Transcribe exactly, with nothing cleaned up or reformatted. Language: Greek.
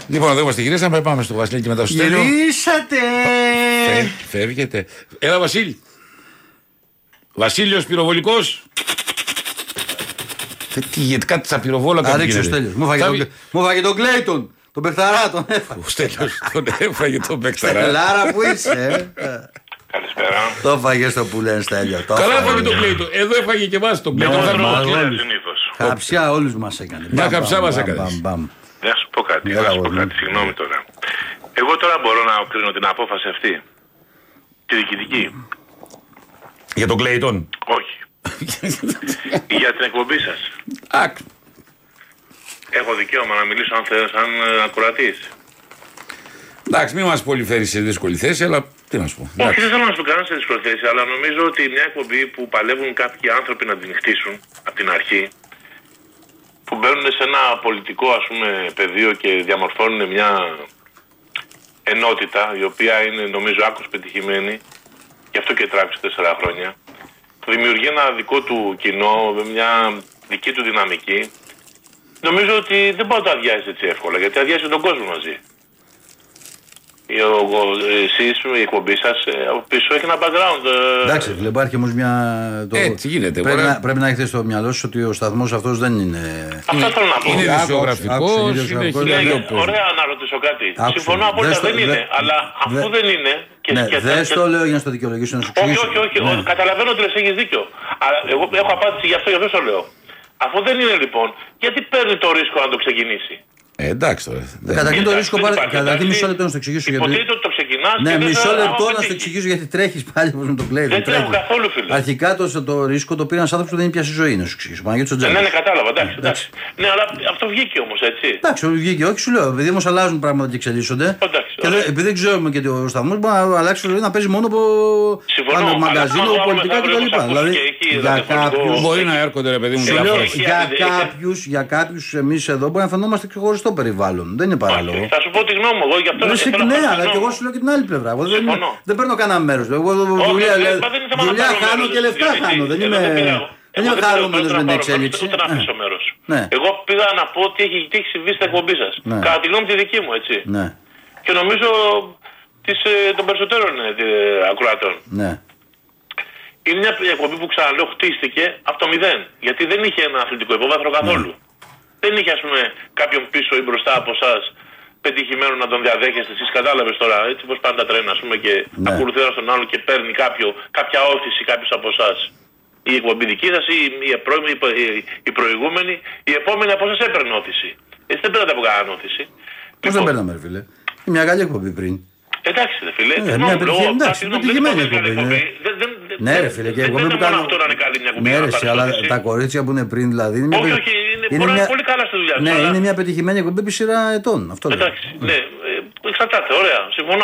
Λοιπόν, εδώ είμαστε γυρίσαμε, να πάμε στο Βασίλη και μετά στο Στέλιο. Γυρίσατε! Φεύγετε. Έλα, Βασίλη. Βασίλειος πυροβολικός. Τι γίνεται, κάτι στα πυροβόλα κάνει. Αρίξε ο Στέλιος. Μου φάγε τον Κλέιτον. Τον Πεχταρά τον έφαγε. Ο Στέλιος τον έφαγε τον Πεχταρά. Στελάρα που είσαι. Καλησπέρα. Το φάγε στο που λένε Στέλιο. Καλά έφαγε τον Κλέιτον. Εδώ έφαγε και εμάς τον Κλέιτον. Καψιά όλους μας έκανε. Μια καψιά μας έκανε. Να σου πω κάτι, να σου πω κάτι, συγγνώμη τώρα. Εγώ τώρα μπορώ να κρίνω την απόφαση αυτή. Τη διοικητική. Για τον Κλέιτον. Όχι. Για την εκπομπή σας. Ακ. Έχω δικαίωμα να μιλήσω αν θέλω, σαν ακροατής. Εντάξει, μην μας πολύ φέρει σε δύσκολη θέση, αλλά τι να σου πω. Όχι, δεν θέλω να σου κάνω σε δύσκολη θέση, αλλά νομίζω ότι μια εκπομπή που παλεύουν κάποιοι άνθρωποι να την χτίσουν από την αρχή, που μπαίνουν σε ένα πολιτικό ας πούμε πεδίο και διαμορφώνουν μια ενότητα η οποία είναι νομίζω άκρως πετυχημένη, γι' αυτό και τράβηξε τέσσερα χρόνια, που δημιουργεί ένα δικό του κοινό, μια δική του δυναμική. Νομίζω ότι δεν μπορεί να το αδειάζει έτσι εύκολα, γιατί αδειάζει τον κόσμο μαζί. Εσείς, η εκπομπή σας, από πίσω έχει ένα background. Εντάξει, υπάρχει όμως μια. Το... Έτσι γίνεται. Πρέπει, ωραία. να, πρέπει να έχετε στο μυαλό σου ότι ο σταθμός αυτός δεν είναι. Αυτό θέλω να πω. Είναι δημοσιογραφικός, είναι χιλιάδες. Ωραία να ρωτήσω κάτι. Άκουσε. Συμφωνώ απόλυτα, Δες το- δεν είναι. δε- Αλλά αφού δε- δεν είναι. Και Ναι, και- δεν και- το λέω για να στο δικαιολογήσω, να σου Όχι, εξηγήσω. όχι, όχι. Ναι. Καταλαβαίνω ότι λες, έχεις δίκιο. Αλλά εγώ έχω απάντηση γι' αυτό, γι' αυτό το λέω. Αφού δεν είναι λοιπόν, γιατί παίρνει το ρίσκο να το ξεκινήσει. Ε, εντάξει τώρα. δεν- Καταρχήν το Εντάξει, ρίσκο δεν πάρε. υπάρχει, Καταρχήν εντάξει. μισό λεπτό να στο εξηγήσω. Γιατί... Υποτίθεται ότι το ξεκινάς. Ναι, και δεν μισό θα- άμα λεπτό να στο πετύχει. εξηγήσω γιατί τρέχει πάλι όπως με το Κλέιτον. Δεν τρέχω καθόλου, φίλε. Αρχικά το, το ρίσκο το πήρε ένα άνθρωπο που δεν πιάσει ζωή, να σου εξηγήσω. Παναγιώτης ο Ναι, Τζέμις. ναι, κατάλαβα, εντάξει, εντάξει. Ναι, αλλά αυτό βγήκε όμως, έτσι. Εντάξει, όλο βγήκε, όχι σου λέω. Επειδή όμως αλλάζουν πράγματα και εξελίσσονται. Εντάξει, Και ωραία. δεν- επειδή δεν ξέρουμε και ο σταθμός μπορεί να αλλάξει ζωή να παίζει μόνο από Συμφωνώ, πάνω αλλά μαγκαζίνο, άμα πολιτικά αύριο κτλ. όμως Δηλαδή ακούσει και εκεί για ραδιοφωνικό- κάποιους. Μπορεί να έρχονται, ρε παιδί μου, Σου λέω, διάφορες. έχει- για έχει- κάποιους, για κάποιους εμείς εδώ μπορεί να φαινόμαστε ξεχωριστό περιβάλλον. Δεν είναι παράλογο. Θα σου πω τη γνώμη μου, εγώ γι' αυτό Ναι, θέλω να ναι, πω τη αλλά γνώμη και εγώ μου. σου λέω και την άλλη πλευρά. Εγώ δεν, Συμφωνώ. δεν παίρνω κανένα μέρο. Εγώ δουλειά, Όχι, λέ- μα δεν είναι θέμα να δουλειά πάρω χάνω μέρος, και λεφτά διότι χάνω. Δεν εγώ είμαι, δεν πήγα- δεν εγώ είμαι δεν θέλω χαρούμενο ούτε με να την πάρω εξέλιξη. μέρος, ούτε να Ε, αφήσω μέρος. Ναι. Εγώ πήγα να πω τι έχει, τι έχει συμβεί στην εκπομπή σας. Ναι. Κατά τη γνώμη τη δική μου, έτσι. Ναι, Και νομίζω της, ε, των περισσότερων ε, ε, ακροατών. ναι. Είναι μια εκπομπή που ξαναλέω χτίστηκε από το μηδέν. Γιατί δεν είχε ένα αθλητικό υπόβαθρο καθόλου. Δεν είχε, ας πούμε, κάποιον πίσω ή μπροστά από εσά πετυχημένο να τον διαδέχεστε. Εσείς κατάλαβες τώρα, έτσι πως πάνε τα τρένα, ας πούμε, και Ναι. ακολουθεί ένα τον άλλο και παίρνει κάποιο, κάποια όθηση κάποιος από εσά. Η εκπομπή δική σας ή η, προ- η, η- η προηγούμενη, η επόμενη από εσάς έπαιρνε όθηση. Εσείς δεν παίρνετε από κανέναν όθηση. Πώς δεν παίρναμε, ρε φίλε. Είναι μια καλή εκπομπή πριν. Εντάξει, ρε φίλε. Ναι, συγγνώμη, μια εγώ, πετυχημένη, εντάξει, συγγνώμη, πετυχημένη δεν είπα ότι είναι εκπομπή, καλή ναι. εκπομπή. Δεν- δεν- δεν- Ναι, ρε φίλε, και δεν- εγώ δεν που είναι μόνο κάνω. αυτό να είναι καλή μια εκπομπή. Ναι, να ρε, πάρεις αλλά όθηση. τα κορίτσια που είναι πριν δηλαδή. Είναι μια Όχι, πε- όχι, είναι, είναι μπορεί να μια- είναι πολύ καλά στη δουλειά τους, Ναι, αλλά- είναι μια πετυχημένη εκπομπή επί σειρά ετών. Αυτό λέω. Εντάξει, ναι, ε, εξαρτάται, ωραία, συμφωνώ.